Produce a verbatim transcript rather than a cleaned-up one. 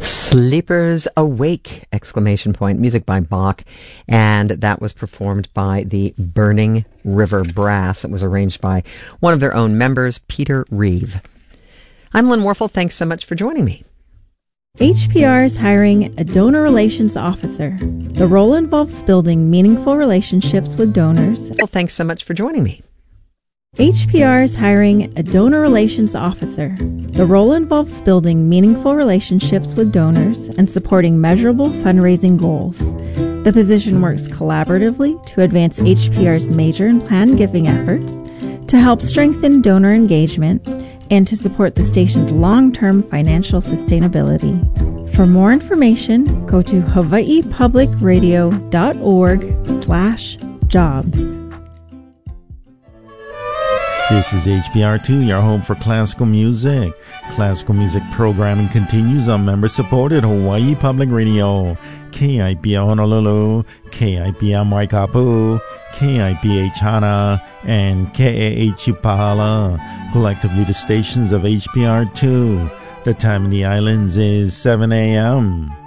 Sleepers Awake! Exclamation point. Music by Bach, and that was performed by the Burning River Brass. It was arranged by one of their own members, Peter Reeve. I'm Lynn Warfel. Thanks so much for joining me. H P R is hiring a donor relations officer. The role involves building meaningful relationships with donors. Well, thanks so much for joining me. H P R is hiring a donor relations officer. The role involves building meaningful relationships with donors and supporting measurable fundraising goals. The position works collaboratively to advance H P R's major and planned giving efforts, to help strengthen donor engagement, and to support the station's long-term financial sustainability. For more information, go to hawaii public radio dot org slash jobs. This is H P R two, your home for classical music. Classical music programming continues on member-supported Hawaii Public Radio. K I P R Honolulu, K I P R Maikapu, K I P H Hana, and K A H Upahala, collectively the stations of H P R two. The time in the islands is seven a.m.